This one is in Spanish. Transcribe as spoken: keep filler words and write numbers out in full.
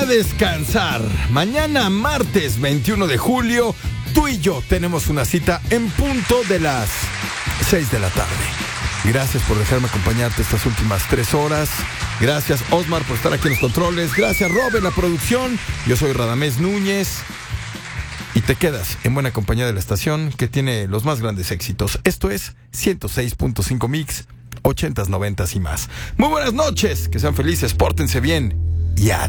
descansar. Mañana, martes veintiuno de julio, tú y yo tenemos una cita en punto de las seis de la tarde. Gracias por dejarme acompañarte estas últimas tres horas. Gracias, Osmar, por estar aquí en los controles. Gracias, Rob, en la producción. Yo soy Radamés Núñez. Y te quedas en buena compañía de la estación que tiene los más grandes éxitos. Esto es ciento seis punto cinco Mix, ochentas, noventas y más. Muy buenas noches, que sean felices, pórtense bien y adiós.